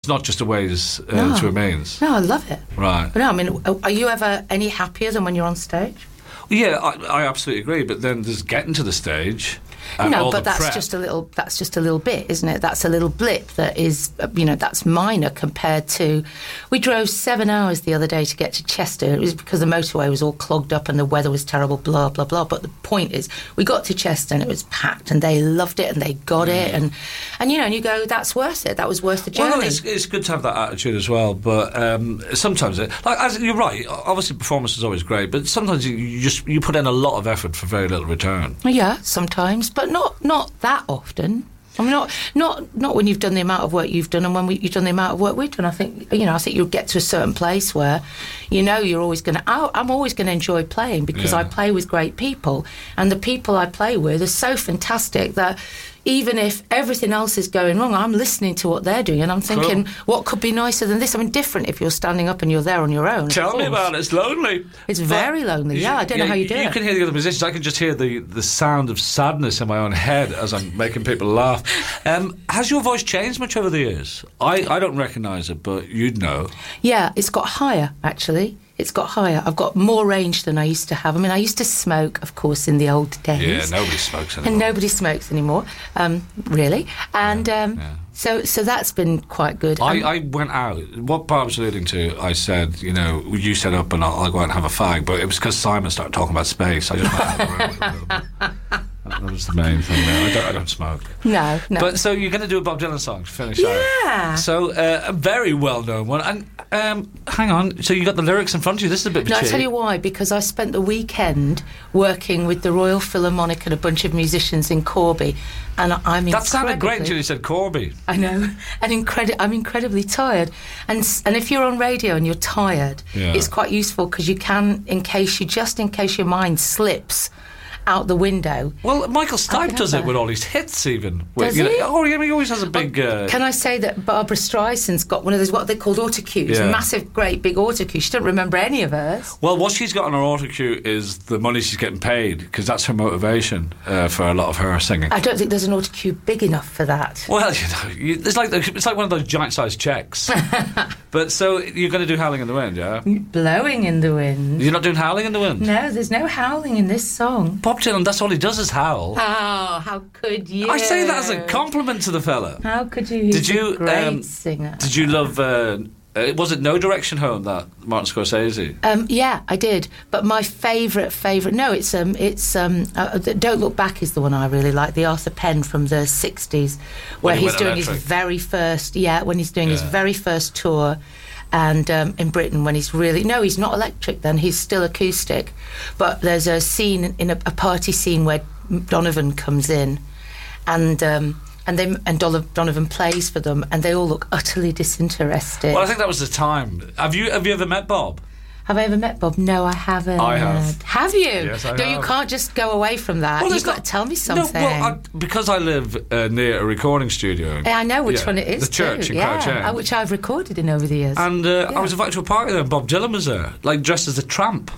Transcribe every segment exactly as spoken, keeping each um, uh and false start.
not just a ways uh, No. to a means. No, I love it. Right. But no, I mean, are you ever any happier than when you're on stage? Yeah, I, I absolutely agree. But then there's getting to the stage. And No, all but the that's prep. just a little. That's just a little bit, isn't it? That's a little blip that is, uh, you know, that's minor compared to. We drove seven hours the other day to get to Chester. It was because the motorway was all clogged up and the weather was terrible. Blah blah blah. But the point is, we got to Chester and it was packed, and they loved it and they got Mm. it, and and you know, and you go, that's worth it. That was worth the journey. Well, no, it's, it's good to have that attitude as well, but um, sometimes it, like as you're right. Obviously, performance is always great, but sometimes you, you just you put in a lot of effort for very little return. Yeah, sometimes, but not not that often. I mean, not not not when you've done the amount of work you've done, and when we, you've done the amount of work we've done. I think you know. I think you'll get to a certain place where, you know, you're always going to. I'm always going to enjoy playing because Yeah. I play with great people, and the people I play with are so fantastic that. Even if everything else is going wrong, I'm listening to what they're doing and I'm thinking, Cool. what could be nicer than this? I mean, different if you're standing up and you're there on your own. of Tell me course. about it. It's lonely. It's very lonely. Yeah, I don't know how you do You it. can hear the other musicians. I can just hear the, the sound of sadness in my own head as I'm making people laugh. Um, has your voice changed much over the years? I, I don't recognise it, but you'd know. Yeah, it's got higher, actually. It's got higher. I've got more range than I used to have. I mean, I used to smoke, of course, in the old days. Yeah, nobody smokes anymore. And nobody smokes anymore, um, really. And um, yeah. so so that's been quite good. I, Um, I went out. What Barb was alluding to, I said, you know, you set up and I'll, I'll go out and have a fag, but it was because Simon started talking about space. I just went out of the room a little bit. That was the main thing there. I don't, I don't smoke. no, no. But so you're going to do a Bob Dylan song to finish Yeah. out. So uh, a very well-known one. And um, hang on, so you got the lyrics in front of you. This is a bit of a No, I'll cheat. tell you why. Because I spent the weekend working with the Royal Philharmonic and a bunch of musicians in Corby, and I'm That sounded great incredibly- until you said Corby. I know, and incredi- I'm incredibly tired. And s- and if you're on radio and you're tired, Yeah. it's quite useful because you can, in case you just in case your mind slips out the window. Well, Michael I Stipe can does have it with that. all his hits, even. With, Does you know- he? Oh, yeah, he always has a big. Uh, Can I say that Barbara Streisand's got one of those what they called autocues, Yeah. massive, great big autocues. She doesn't remember any of hers. Well, what she's got on her autocue is the money she's getting paid, because that's her motivation uh, for a lot of her singing. I don't think there's an autocue big enough for that. Well, you know, you, it's like it's like one of those giant-sized checks. But so you're going to do Howling in the Wind, yeah? Blowing in the wind. You're not doing Howling in the Wind? No, there's no howling in this song. Bob Dylan, that's all he does is howl. Oh, how could you? I say that as a compliment to the fella. How could you? He's Did you, a great um, singer. Did you love? Uh, uh, was it No Direction Home, that Martin Scorsese? Um, yeah, I did. But my favourite, favourite, no, it's um, it's um, uh, the Don't Look Back is the one I really like. The Arthur Penn from the sixties, where When he he's went doing electric. his very first, yeah, when he's doing his Yeah. very first tour, and um, in Britain when he's really no, he's not electric. Then he's still acoustic, but there's a scene in a, a party scene where Donovan comes in, and. Um, And they and Dol- Donovan plays for them, and they all look utterly disinterested. Well, I think that was the time. Have you Have you ever met Bob? Have I ever met Bob? No, I haven't. I have. Have you? Yes, I no, you have. can't just go away from that. Well, You've it's got not- to tell me something. No, well, I, because I live uh, near a recording studio. Yeah, I know which Yeah, one it is. The church too. in yeah, Crouch End. uh, which I've recorded in over the years. And uh, Yeah. I was invited to a party there, and Bob Dylan was there, like dressed as a tramp.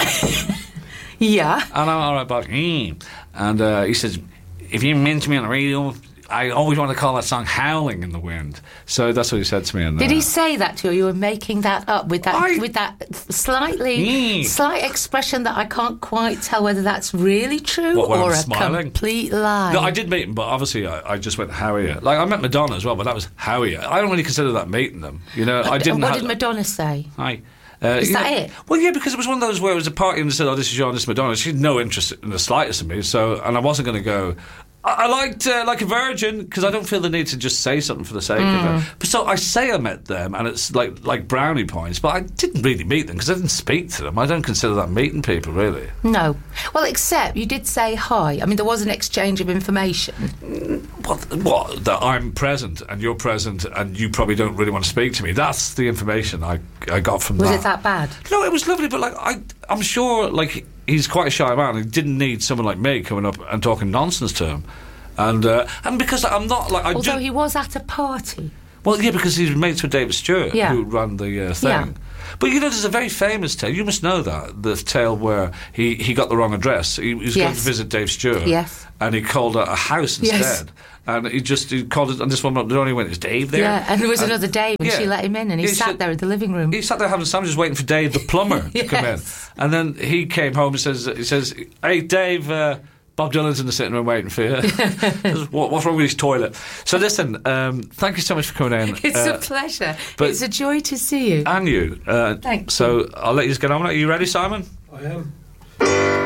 yeah. And I'm all right, Bob. Mm. And uh, he says, if you mention me on the radio, I always want to call that song Howling in the Wind. So that's what he said to me. And, Did uh, he say that to you? You were making that up with that I- with that slightly Mm. slight expression that I can't quite tell whether that's really true What, when or I'm a smiling? complete lie. No, I did meet him, but obviously I, I just went Howie. Like, I met Madonna as well, but that was Howie. I don't really consider that meeting them. You know, I didn't What have... did Madonna say? Hi. Uh, Is you that know- it? Well, yeah, because it was one of those where it was a party and they said, oh, this is your, this is Madonna. She had no interest in the slightest in me, so, and I wasn't going to go... I, I liked uh, Like a Virgin, because I don't feel the need to just say something for the sake Mm. of it. But so I say I met them, and it's like like brownie points, but I didn't really meet them, because I didn't speak to them. I don't consider that meeting people, really. No. Well, except you did say hi. I mean, there was an exchange of information. What, what? That I'm present, and you're present, and you probably don't really want to speak to me. That's the information I, I got from Was that. it that bad? No, it was lovely, but like I, I'm sure like he's quite a shy man. He didn't need someone like me coming up and talking nonsense to him, and uh, and because I'm not like I Although do. he was at a party. Well, yeah, because he's mates with David Stewart, Yeah. who ran the uh, thing. Yeah. But you know, there's a very famous tale. You must know that the tale where he, he got the wrong address. He, he was going Yes. to visit Dave Stewart, Yes. and he called a, a house instead. Yes. And he just he called it, and this woman, there only went, is Dave there? Yeah, and there was And- another Dave, and yeah. she let him in, and he, He sat said- there in the living room. He sat there having sandwiches, waiting for Dave the plumber to come in. Yes. And then he came home and says, "He says, hey Dave, uh, Bob Dylan's in the sitting room waiting for you. what, what's wrong with his toilet?" So listen, um, thank you so much for coming in. It's Uh, a pleasure. but- It's a joy to see you. and you. Uh, Thank so I'll let you get on with it. Are you ready, Simon? I am.